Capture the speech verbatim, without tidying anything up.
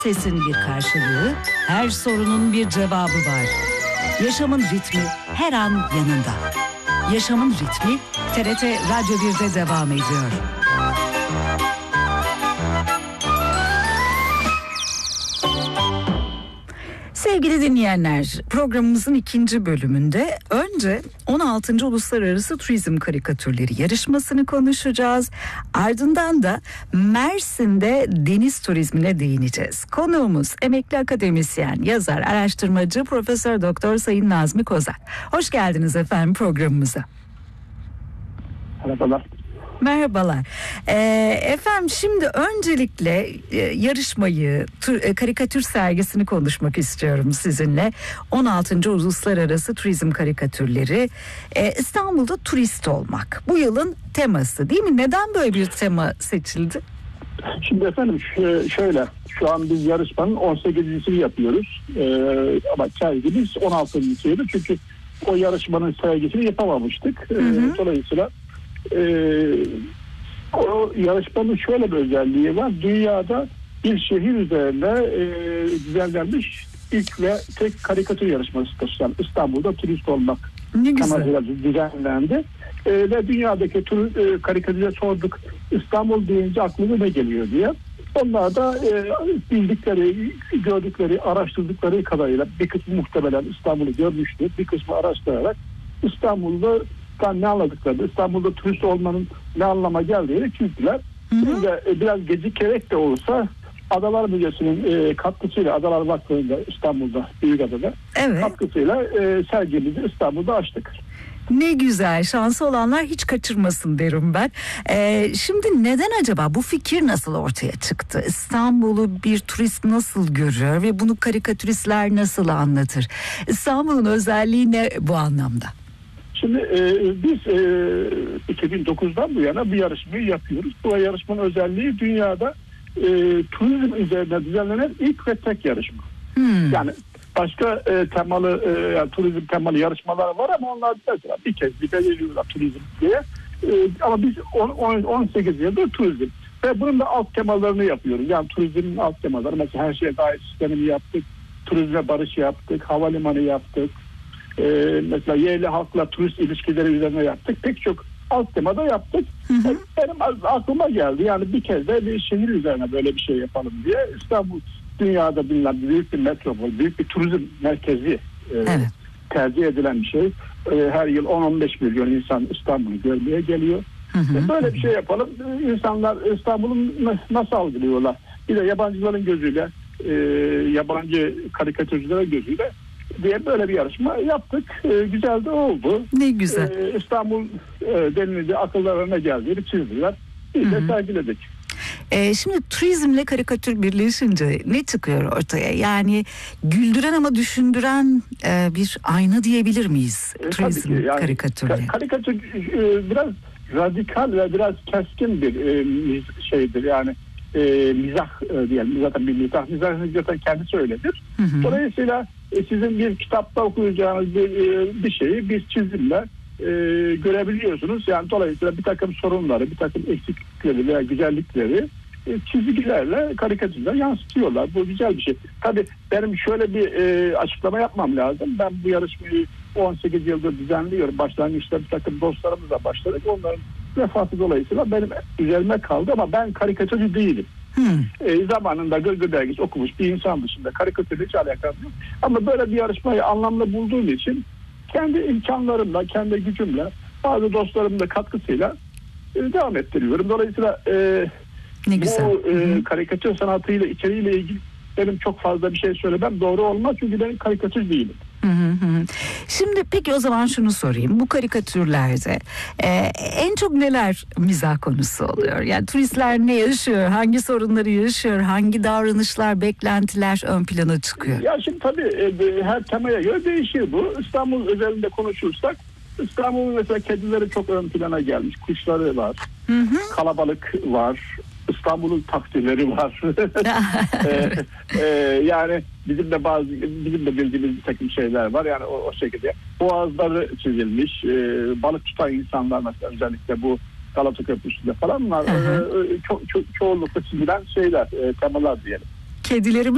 Sesin bir karşılığı, her sorunun bir cevabı var. Yaşamın ritmi her an yanında. Yaşamın ritmi T R T Radyo bir'de devam ediyor. Sevgili dinleyenler, programımızın ikinci bölümünde önce on altıncı Uluslararası Turizm Karikatürleri yarışmasını konuşacağız. Ardından da Mersin'de deniz turizmine değineceğiz. Konuğumuz emekli akademisyen, yazar, araştırmacı Profesör Doktor Sayın Nazmi Kozak. Hoş geldiniz efendim programımıza. Merhabalar. Merhabalar. Ee, efendim şimdi öncelikle e, yarışmayı, tur, e, karikatür sergisini konuşmak istiyorum sizinle. on altıncı Uluslararası Turizm Karikatürleri. E, İstanbul'da turist olmak. Bu yılın teması değil mi? Neden böyle bir tema seçildi? Şimdi efendim şöyle, şu an biz yarışmanın on sekizincisini yapıyoruz. Ee, ama sergimiz on altıncısıydı. Çünkü o yarışmanın sergisini yapamamıştık. Hı hı. Ee, dolayısıyla Ee, o yarışmanın şöyle bir özelliği var. Dünyada bir şehir üzerine e, düzenlenmiş ilk ve tek karikatür yarışmasıdır. Yani İstanbul'da turist olmak amacıyla düzenlendi. E, ve dünyadaki tur, e, karikatüre sorduk. İstanbul deyince aklına ne geliyor diye. Onlar da e, bildikleri, gördükleri, araştırdıkları kadarıyla bir kısmı muhtemelen İstanbul'u görmüştür. Bir kısmı araştırarak İstanbul'da ne anladıklarını, İstanbul'da turist olmanın ne anlama geldiğini çizdiler. Biz de biraz gecikerek de olsa Adalar Müzesi'nin e, katkısıyla, Adalar Vakfı'nda İstanbul'da, Büyükada'da evet. katkısıyla e, sergimizi İstanbul'da açtık. Ne güzel, şansı olanlar hiç kaçırmasın derim ben. Ee, şimdi neden acaba, bu fikir nasıl ortaya çıktı? İstanbul'u bir turist nasıl görüyor ve bunu karikatüristler nasıl anlatır? İstanbul'un özelliği ne bu anlamda? Şimdi e, biz e, iki bin dokuzdan bu yana bu yarışmayı yapıyoruz. Bu yarışmanın özelliği dünyada e, turizm üzerine düzenlenen ilk ve tek yarışma. Hmm. Yani başka e, temalı e, yani turizm temalı yarışmalar var ama onlar mesela bir kez bir kez geliyorlar turizm diye. E, ama biz on sekiz yıldır turizm ve bunun da alt temalarını yapıyoruz. Yani turizmin alt temaları, mesela her şeye dair sistemini yaptık. Turizme barış yaptık, havalimanı yaptık. Ee, mesela yerli halkla turist ilişkileri üzerine yaptık. Pek çok alt temada yaptık. Hı hı. Benim aklıma geldi. Yani bir kez de bir şehir üzerine böyle bir şey yapalım diye. İstanbul dünyada bilinen büyük bir metropol, büyük bir turizm merkezi e, evet. tercih edilen bir şey. E, her yıl on on beş milyon insan İstanbul'u görmeye geliyor. Hı hı. Böyle bir şey yapalım. İnsanlar İstanbul'u nasıl algılıyorlar? Bir de yabancıların gözüyle, e, yabancı karikatürcülerin gözüyle diye böyle bir yarışma yaptık. Ee, güzel de oldu. Ne güzel. Ee, İstanbul e, denilince akıllarına geldiğini çizdiler. Biz de sergiledik. Ee, şimdi turizmle karikatür birleşince ne çıkıyor ortaya? Yani güldüren ama düşündüren e, bir ayna diyebilir miyiz? E, Turizm yani, karikatürle. Ka- karikatür e, biraz radikal ve biraz keskin bir e, şeydir. Yani e, mizah e, diyelim. Zaten bir mizah. Mizah zaten kendisi öyledir. Hı hı. Dolayısıyla e, sizin bir kitapta okuyacağınız bir, e, bir şeyi biz çizimle e, görebiliyorsunuz. Yani dolayısıyla bir takım sorunları, bir takım eksiklikleri veya güzellikleri e, çizgilerle, karikatürle yansıtıyorlar. Bu güzel bir şey. Tabii benim şöyle bir e, açıklama yapmam lazım. Ben bu yarışmayı on sekiz yıldır düzenliyorum. Başlangıçta bir takım dostlarımızla başladık. Onların vefatı dolayısıyla benim üzerime kaldı ama ben karikatürcü değilim. Hmm. E, zamanında Gırgır Dergisi okumuş bir insan dışında karikatürle hiç alakam yok. Ama böyle bir yarışmayı anlamlı bulduğum için kendi imkanlarımla, kendi gücümle, bazı dostlarımın da katkısıyla e, devam ettiriyorum. Dolayısıyla e, bu e, karikatür sanatıyla, içeriğiyle ilgili benim çok fazla bir şey söylemem doğru olmaz. Çünkü ben karikatür değilim. Hı hı. Şimdi peki o zaman şunu sorayım. Bu karikatürlerde e, en çok neler mizah konusu oluyor? Yani turistler ne yaşıyor? Hangi sorunları yaşıyor? Hangi davranışlar, beklentiler ön plana çıkıyor? Ya şimdi tabii e, her temaya göre değişiyor bu. İstanbul özelinde konuşursak İstanbul'un mesela kedileri çok ön plana gelmiş. Kuşları var. Hı hı. Kalabalık var. İstanbul'un taksileri var. ee, e, yani bizim de bazı bizim de bildiğimiz bir takım şeyler var. Yani o, o şekilde boğazları çizilmiş. E, balık tutan insanlar mesela özellikle bu Galata Köprüsü'nde falan var. E, ço- ço- çoğunlukla çizilen şeyler, e, temalar diyelim. Kedilerimiz